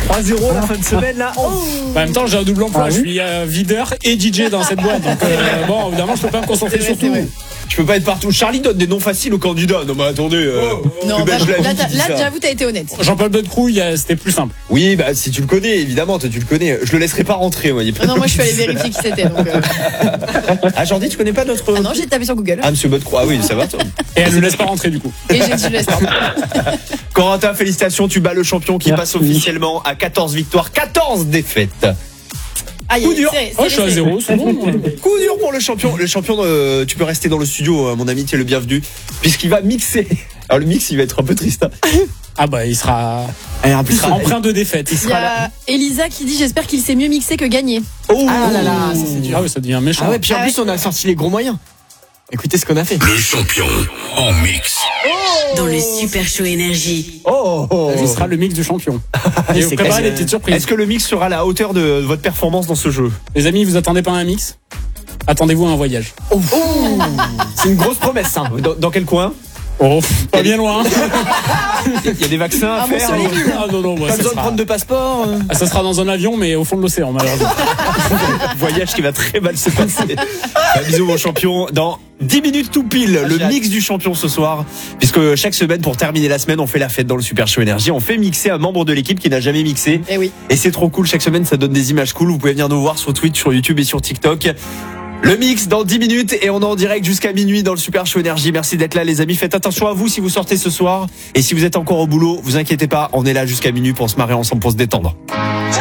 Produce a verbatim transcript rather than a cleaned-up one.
trois zéro la fin de semaine là. Oh. En même temps, j'ai un double emploi. Ah, je oui. suis euh, videur et D J dans cette boîte. Donc, euh, bon, évidemment, je peux pas me concentrer sur tout. Tu peux pas être partout. Charlie donne des noms faciles aux candidats. Non mais attendez. Euh, Non, le bah, belge de la là, vie t'as- qui dit là, ça. j'avoue, t'as été honnête. Jean-Paul Bedcrouille, il y a- c'était plus simple. Oui, bah si tu le connais, évidemment, toi tu le connais. Je le laisserai pas rentrer, moi. il y a pas Ah non, de moi, je suis allée souci. vérifier qui c'était. Donc, euh... Ah Jordi, tu connais pas notre. Ah non, j'ai tapé sur Google. Ah Monsieur Bodecroix, oui, ça va. Toi. Et elle ne laisse pas rentrer du coup. Et j'ai dit, je laisse pas. Corentin, félicitations, tu bats le champion qui passe officiellement à quatorze victoires, quatorze défaites. Aïe, Coup aïe, dur. c'est- Oh, c'est je suis à laissé. zéro, c'est bon. Coup dur pour le champion. Le champion, euh, tu peux rester dans le studio, euh, mon ami, tu es le bienvenu, puisqu'il va mixer. Alors le mix, il va être un peu triste. Hein. Ah bah, il sera, Et en il sera empreint de défaite. Il y a Elisa qui dit j'espère qu'il sait mieux mixer que gagner. Oh Ah là là, ça c'est dur. Ah oui, ça devient méchant. Ah ouais, puis en Ah plus, ouais. on a sorti les gros moyens. Écoutez ce qu'on a fait. Le champion en mix. Dans le Super Show Énergie. Oh, oh. Il sera le mix du champion. Et c'est vous préparez clair. des petites surprises. Est-ce que le mix sera à la hauteur de votre performance dans ce jeu? Les amis, vous attendez pas à un mix? Attendez-vous à un voyage. Oh, c'est une grosse promesse, ça. Dans, dans quel coin? Oh, pas bien loin. Il y a des vaccins à Ah, bon, faire. sur les villes. Ah non, non, moi, Pas ça besoin de sera, prendre de passeport. euh. ah, ça sera dans un avion, mais au fond de l'océan, malheureusement. Voyage qui va très mal se passer. Un bisou mon champion. Dans dix minutes tout pile, le mix du champion ce soir. Puisque chaque semaine, pour terminer la semaine, on fait la fête dans le Super Show Énergie. On fait mixer un membre de l'équipe qui n'a jamais mixé. Eh oui. Et c'est trop cool. Chaque semaine, ça donne des images cool. Vous pouvez venir nous voir sur Twitch, sur YouTube et sur TikTok. Le mix dans dix minutes et on est en direct jusqu'à minuit dans le Super Show Énergie. Merci d'être là les amis. Faites attention à vous si vous sortez ce soir. Et si vous êtes encore au boulot, vous inquiétez pas, on est là jusqu'à minuit pour se marrer ensemble, pour se détendre.